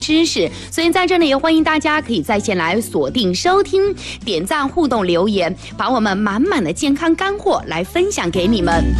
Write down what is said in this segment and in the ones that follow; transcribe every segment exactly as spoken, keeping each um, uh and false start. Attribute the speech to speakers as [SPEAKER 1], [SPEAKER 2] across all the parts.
[SPEAKER 1] 知识，所以在这里也欢迎大家可以在线来锁定收听、点赞、互动、留言，把我们满满的健康干货来分享给你们。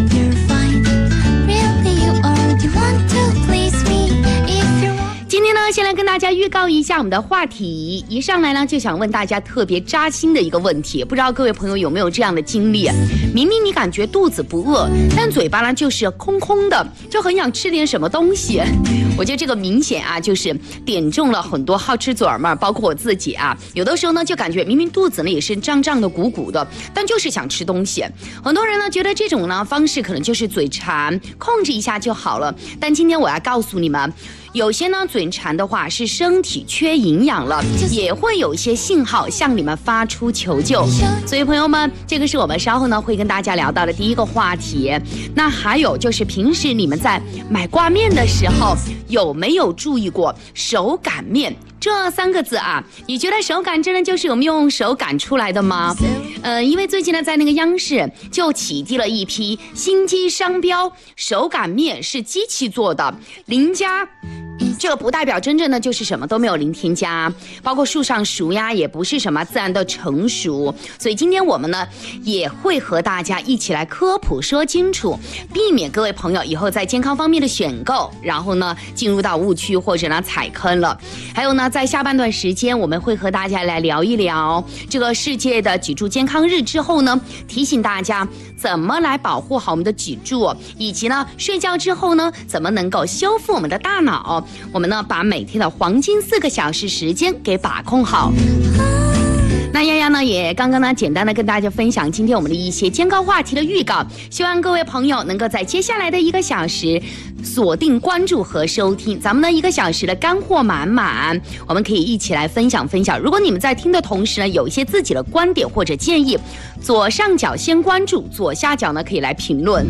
[SPEAKER 1] 今天呢，先来跟大家预告一下我们的话题。一上来呢，就想问大家特别扎心的一个问题，不知道各位朋友有没有这样的经历？明明你感觉肚子不饿，但嘴巴呢就是空空的，就很想吃点什么东西。我觉得这个明显啊，就是点中了很多好吃嘴儿们，包括我自己啊。有的时候呢，就感觉明明肚子呢也是胀胀的、鼓鼓的，但就是想吃东西。很多人呢觉得这种呢方式可能就是嘴馋，控制一下就好了。但今天我要告诉你们。有些呢嘴馋的话是身体缺营养了，也会有一些信号向你们发出求救。所以朋友们，这个是我们稍后呢会跟大家聊到的第一个话题。那还有就是平时你们在买挂面的时候，有没有注意过手擀面这三个字啊？你觉得手擀真的就是我们用手擀出来的吗？呃，因为最近呢在那个央视就起递了一批新机商标，手擀面是机器做的，零加。这个不代表真正的就是什么都没有零添加，包括树上熟呀，也不是什么自然的成熟。所以今天我们呢也会和大家一起来科普说清楚，避免各位朋友以后在健康方面的选购，然后呢进入到误区或者呢踩坑了。还有呢，在下半段时间我们会和大家来聊一聊这个世界的脊柱健康日之后呢，提醒大家怎么来保护好我们的脊柱，以及呢睡觉之后呢怎么能够修复我们的大脑。我们呢把每天的黄金四个小时时间给把控好。那丫丫呢也刚刚呢简单的跟大家分享今天我们的一些健康话题的预告，希望各位朋友能够在接下来的一个小时锁定关注和收听，咱们呢一个小时的干货满满，我们可以一起来分享分享。如果你们在听的同时呢有一些自己的观点或者建议，左上角先关注，左下角呢可以来评论。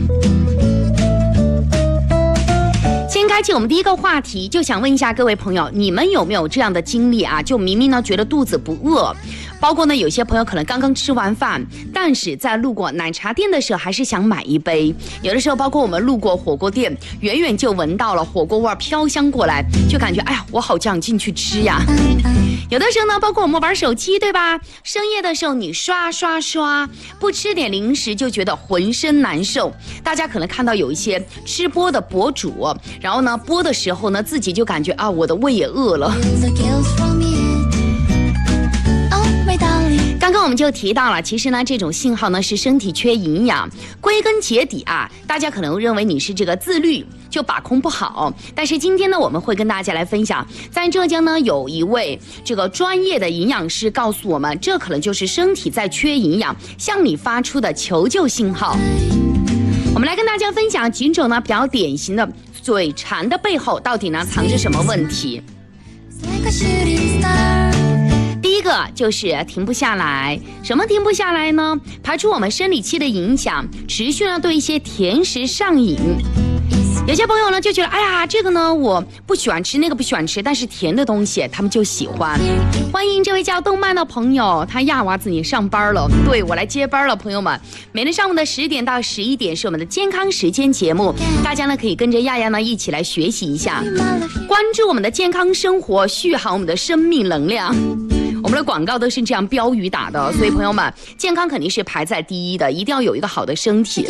[SPEAKER 1] 先开启我们第一个话题，就想问一下各位朋友，你们有没有这样的经历啊？就明明呢觉得肚子不饿，包括呢有些朋友可能刚刚吃完饭，但是在路过奶茶店的时候还是想买一杯。有的时候包括我们路过火锅店，远远就闻到了火锅味飘香过来，就感觉哎呀我好想进去吃呀。有的时候呢，包括我们玩手机，对吧？深夜的时候你刷刷刷，不吃点零食就觉得浑身难受。大家可能看到有一些吃播的博主，然后呢播的时候呢自己就感觉啊我的胃也饿了。刚刚我们就提到了，其实呢这种信号呢是身体缺营养。归根结底啊，大家可能认为你是这个自律就把控不好，但是今天呢我们会跟大家来分享，在浙江呢有一位这个专业的营养师告诉我们，这可能就是身体在缺营养向你发出的求救信号。我们来跟大家分享几种呢比较典型的嘴馋的背后到底呢藏着什么问题。第一个就是停不下来。什么停不下来呢？排除我们生理期的影响，持续呢对一些甜食上瘾。有些朋友呢就觉得，哎呀，这个呢我不喜欢吃，那个不喜欢吃，但是甜的东西他们就喜欢。欢迎这位叫动漫的朋友，他亚娃子你上班了，对，我来接班了，朋友们。每天上午的十点到十一点是我们的健康时间节目，大家呢可以跟着亚亚呢一起来学习一下，关注我们的健康生活，续航我们的生命能量。我们的广告都是这样标语打的，所以朋友们，健康肯定是排在第一的，一定要有一个好的身体。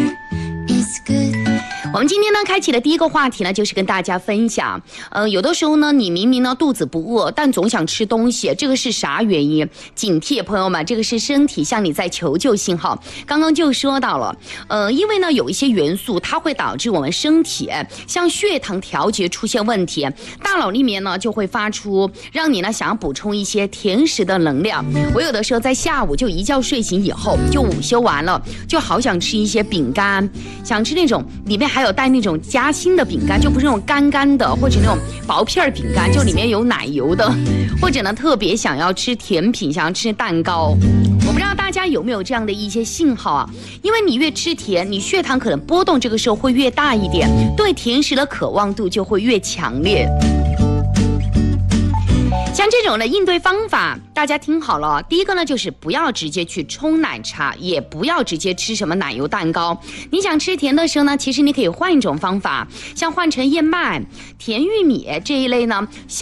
[SPEAKER 1] 我们今天呢开启的第一个话题呢，就是跟大家分享，呃，有的时候呢，你明明呢肚子不饿，但总想吃东西，这个是啥原因？警惕，朋友们，这个是身体向你在求救信号。刚刚就说到了，呃，因为呢有一些元素，它会导致我们身体像血糖调节出现问题，大脑里面呢就会发出让你呢想要补充一些甜食的能量。我有的时候在下午就一觉睡醒以后，就午休完了，就好想吃一些饼干，想吃那种里面还有有带那种夹心的饼干，就不是那种干干的，或者那种薄片饼干，就里面有奶油的，或者呢特别想要吃甜品，想要吃蛋糕。我不知道大家有没有这样的一些信号啊？因为你越吃甜，你血糖可能波动这个时候会越大一点，对甜食的渴望度就会越强烈。像这种的应对方法，大家听好了。第一个呢，就是不要直接去冲奶茶，也不要直接吃什么奶油蛋糕。你想吃甜的时候呢，其实你可以换一种方法，像换成燕麦、甜玉米这一类呢。